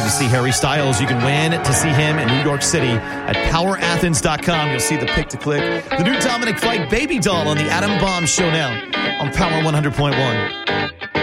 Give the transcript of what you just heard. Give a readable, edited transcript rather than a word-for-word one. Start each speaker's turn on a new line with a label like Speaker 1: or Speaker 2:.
Speaker 1: to see Harry Styles. You can win to see him in New York City at powerathens.com. You'll see the pick to click. The new Dominic Fike Baby Doll on the Adam Bomb Show now on Power 100.1.